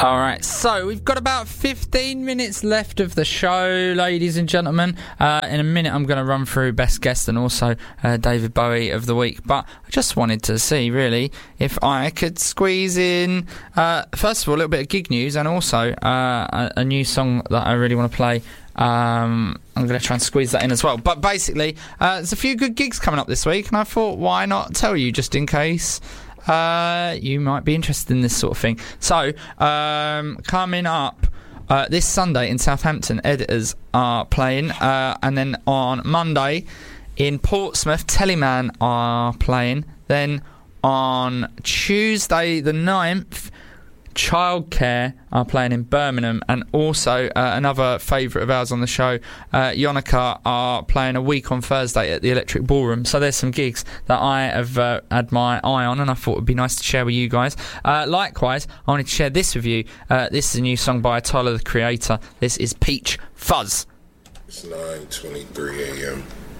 Alright, so we've got about 15 minutes left of the show, ladies and gentlemen. In a minute I'm going to run through best guest and also David Bowie of the week. But I just wanted to see, really, if I could squeeze in, first of all, a little bit of gig news and also a new song that I really want to play. I'm going to try and squeeze that in as well. But basically, there's a few good gigs coming up this week, and I thought, why not tell you just in case you might be interested in this sort of thing. So, coming up this Sunday in Southampton, Editors are playing, and then on Monday in Portsmouth, Teleman are playing. Then on Tuesday the 9th, Childcare are playing in Birmingham, and also another favourite of ours on the show, Yonica, are playing a week on Thursday at the Electric Ballroom. So there's some gigs that I have had my eye on, and I thought it would be nice to share with you guys. Likewise, I wanted to share this with you. This is a new song by Tyler the Creator. This is Peach Fuzz. It's 9:23 a.m.